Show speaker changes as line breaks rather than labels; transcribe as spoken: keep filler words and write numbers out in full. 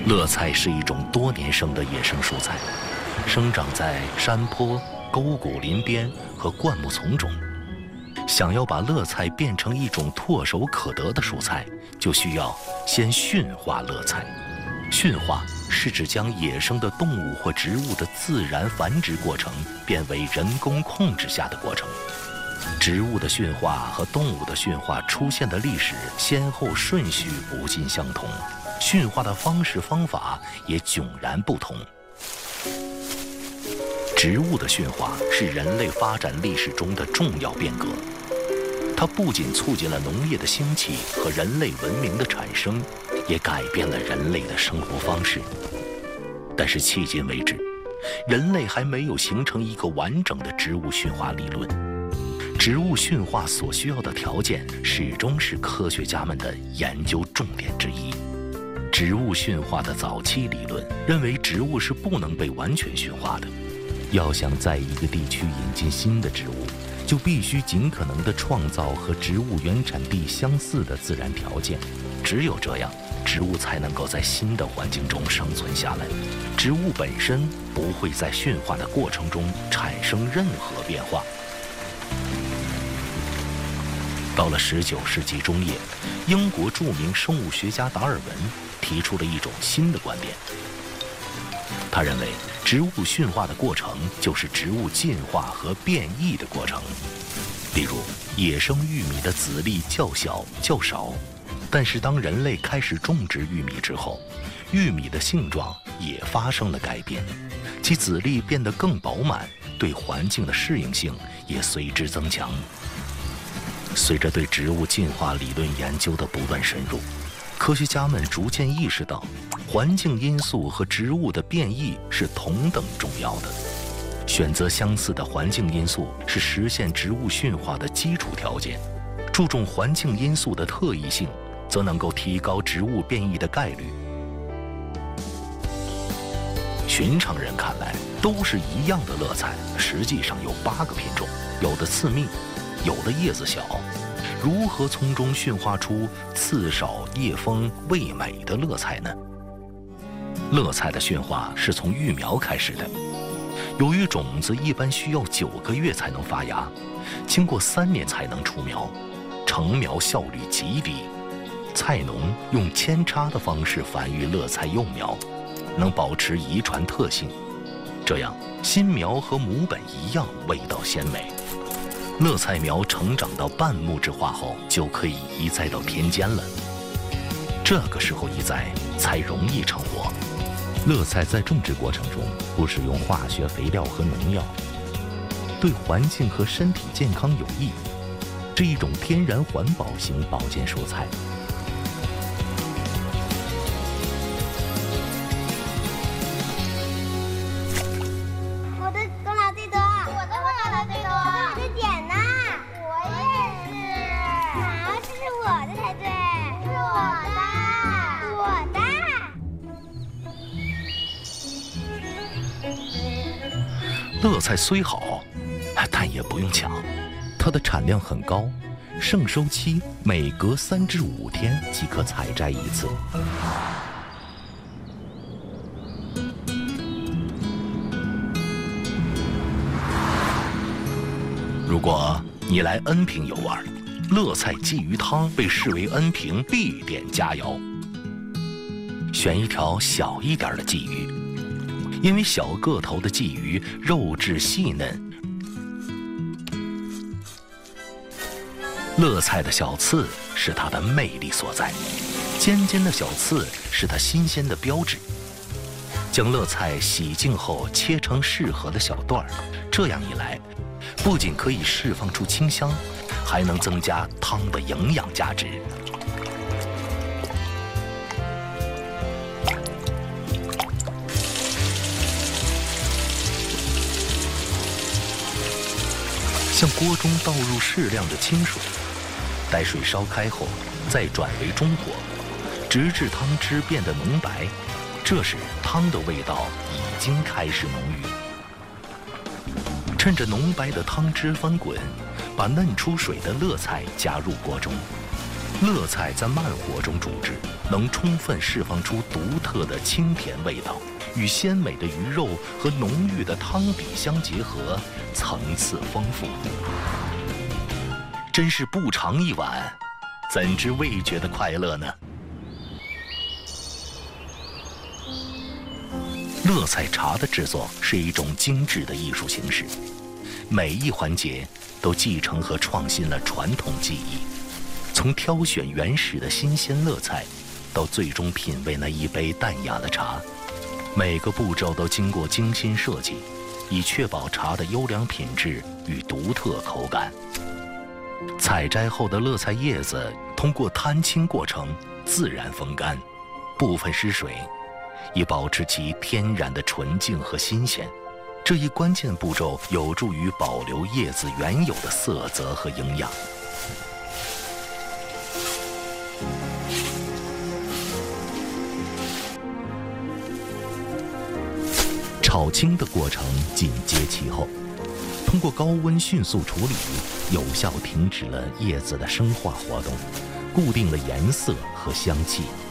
乐菜是一种多年生的野生蔬菜，生长在山坡、沟谷林边和灌木丛中。想要把乐菜变成一种唾手可得的蔬菜，就需要先驯化乐菜。驯化是指将野生的动物或植物的自然繁殖过程变为人工控制下的过程。植物的驯化和动物的驯化出现的历史先后顺序不尽相同，驯化的方式方法也迥然不同。植物的驯化是人类发展历史中的重要变革，它不仅促进了农业的兴起和人类文明的产生，也改变了人类的生活方式。但是迄今为止，人类还没有形成一个完整的植物驯化理论。植物驯化所需要的条件始终是科学家们的研究重点之一。植物驯化的早期理论认为，植物是不能被完全驯化的。要想在一个地区引进新的植物，就必须尽可能地创造和植物原产地相似的自然条件。只有这样，植物才能够在新的环境中生存下来。植物本身不会在驯化的过程中产生任何变化。到了十九世纪中叶，英国著名生物学家达尔文提出了一种新的观点。他认为，植物驯化的过程就是植物进化和变异的过程。例如，野生玉米的籽粒较小较少，但是当人类开始种植玉米之后，玉米的性状也发生了改变，其籽粒变得更饱满，对环境的适应性也随之增强。随着对植物进化理论研究的不断深入，科学家们逐渐意识到，环境因素和植物的变异是同等重要的。选择相似的环境因素是实现植物驯化的基础条件。注重环境因素的特异性，则能够提高植物变异的概率。寻常人看来都是一样的乐菜，实际上有八个品种，有的刺密，有的叶子小。如何从中驯化出刺少、叶丰、味美的乐菜呢？乐菜的驯化是从育苗开始的。由于种子一般需要九个月才能发芽，经过三年才能出苗，成苗效率极低。菜农用扦插的方式繁育乐菜幼苗，能保持遗传特性，这样新苗和母本一样，味道鲜美。乐菜苗成长到半木质化后，就可以移栽到田间了。这个时候移栽才容易成活。
乐菜在种植过程中不使用化学肥料和农药，对环境和身体健康有益，是一种天然环保型保健蔬菜。
乐菜虽好，但也不用抢，
它的产量很高，盛收期每隔三至五天即可采摘一次。
如果你来恩平游玩，乐菜鲫鱼汤被视为恩平必点佳肴。选一条小一点的鲫鱼，因为小个头的鲫鱼肉质细嫩，乐菜的小刺是它的魅力所在，尖尖的小刺是它新鲜的标志。将乐菜洗净后切成适合的小段儿，这样一来，不仅可以释放出清香，还能增加汤的营养价值。向锅中倒入适量的清水，待水烧开后，再转为中火，直至汤汁变得浓白。这时汤的味道已经开始浓郁。趁着浓白的汤汁翻滚，把嫩出水的乐菜加入锅中， 乐菜在慢火中煮制，能充分释放出独特的清甜味道，与鲜美的鱼肉和浓郁的汤底相结合，层次丰富。真是不尝一碗，怎知味觉的快乐呢？乐菜茶的制作是一种精致的艺术形式，每一环节都继承和创新了传统技艺，从挑选原始的新鲜乐菜，到最终品味那一杯淡雅的茶，每个步骤都经过精心设计，以确保茶的优良品质与独特口感。采摘后的乐菜叶子通过摊青过程自然风干，部分失水，以保持其天然的纯净和新鲜。这一关键步骤有助于保留叶子原有的色泽和营养。炒青的过程紧接其后，通过高温迅速处理，有效停止了叶子的生化活动，固定了颜色和香气。